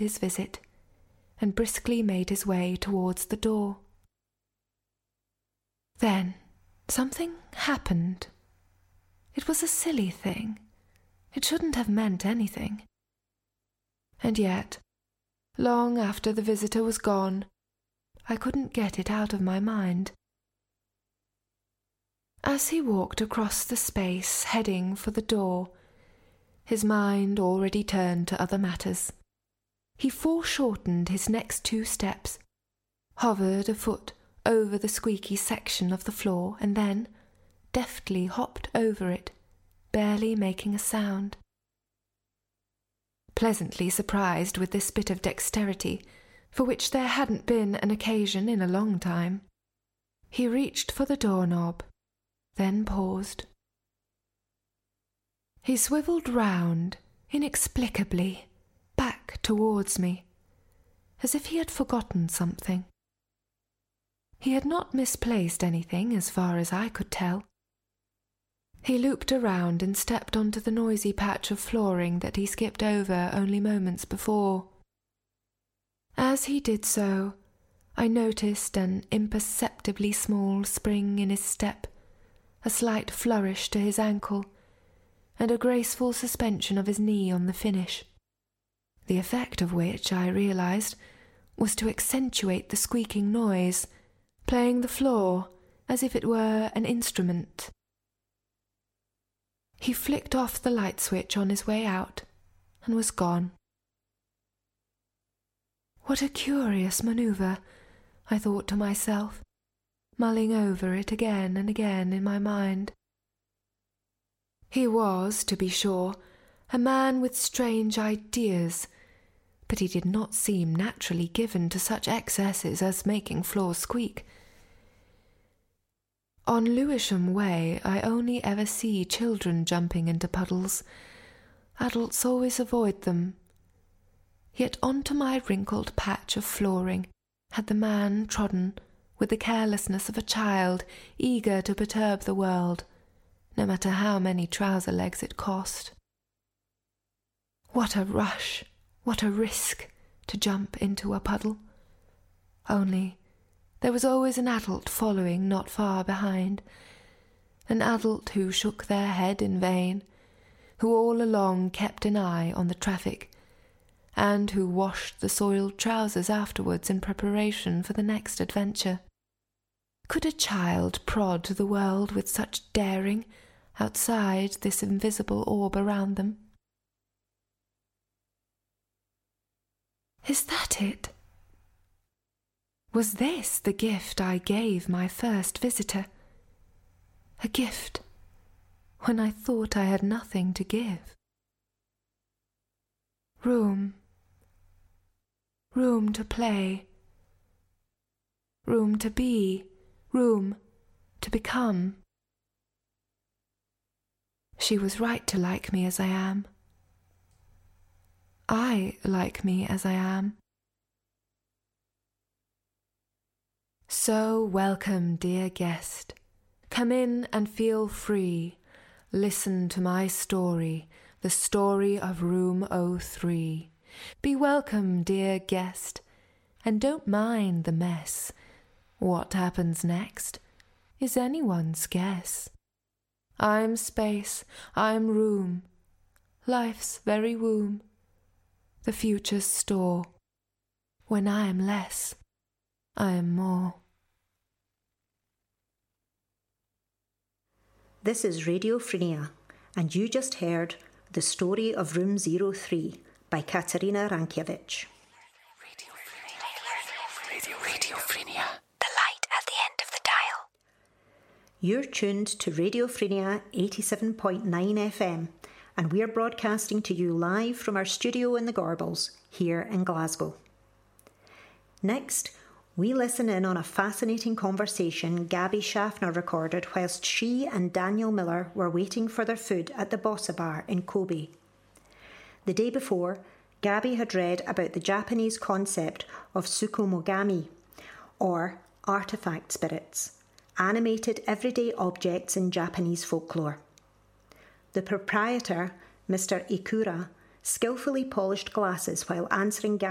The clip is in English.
his visit and briskly made his way towards the door. Then something happened. It was a silly thing. It shouldn't have meant anything. And yet, long after the visitor was gone, I couldn't get it out of my mind. As he walked across the space heading for the door, his mind already turned to other matters. He foreshortened his next 2 steps, hovered a foot over the squeaky section of the floor, and then deftly hopped over it, barely making a sound. Pleasantly surprised with this bit of dexterity, for which there hadn't been an occasion in a long time, he reached for the doorknob, then paused. He swivelled round, inexplicably, back towards me, as if he had forgotten something. He had not misplaced anything as far as I could tell. He looped around and stepped onto the noisy patch of flooring that he skipped over only moments before. As he did so, I noticed an imperceptibly small spring in his step, a slight flourish to his ankle, and a graceful suspension of his knee on the finish, the effect of which, I realized, was to accentuate the squeaking noise, playing the floor as if it were an instrument. He flicked off the light switch on his way out and was gone. What a curious manoeuvre, I thought to myself, mulling over it again and again in my mind. He was, to be sure, a man with strange ideas, but he did not seem naturally given to such excesses as making floors squeak. On Lewisham Way I only ever see children jumping into puddles. Adults always avoid them. Yet onto my wrinkled patch of flooring had the man trodden with the carelessness of a child eager to perturb the world, no matter how many trouser legs it cost. What a rush, what a risk to jump into a puddle. Only there was always an adult following not far behind, an adult who shook their head in vain, who all along kept an eye on the traffic, and who washed the soiled trousers afterwards in preparation for the next adventure. Could a child prod the world with such daring outside this invisible orb around them? Is that it? Was this the gift I gave my first visitor? A gift when I thought I had nothing to give. Room to play, room to be, room to become. She was right to like me as I am. I like me as I am. So welcome, dear guest. Come in and feel free. Listen to my story, the story of Room 03. Be welcome, dear guest, and don't mind the mess. What happens next is anyone's guess. I'm space, I'm room, life's very womb, the future's store. When I am less, I am more. This is Radio Frenia, and you just heard The Story of Room 03 by Katarina Rankiewicz. Radio Frenia. The light at the end of the dial. You're tuned to Radio Frenia 87.9 FM, and we're broadcasting to you live from our studio in the Gorbals, here in Glasgow. Next, we listen in on a fascinating conversation Gabby Schaffner recorded whilst she and Daniel Miller were waiting for their food at the Bossa Bar in Kobe. The day before, Gabby had read about the Japanese concept of tsukumogami, or artifact spirits, animated everyday objects in Japanese folklore. The proprietor, Mr. Ikura, skillfully polished glasses while answering